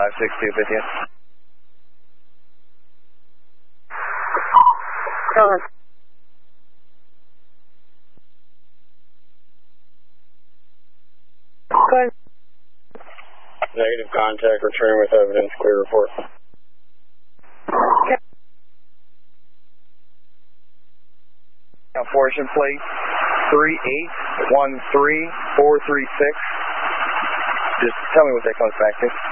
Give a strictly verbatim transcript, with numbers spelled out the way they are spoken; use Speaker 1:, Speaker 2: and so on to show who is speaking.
Speaker 1: five six two with you.
Speaker 2: Go ahead. Go ahead.
Speaker 3: Negative contact, return with evidence, clear report.
Speaker 2: Okay.
Speaker 1: Portion plate three eight one three four three six. Just tell me what that comes back to.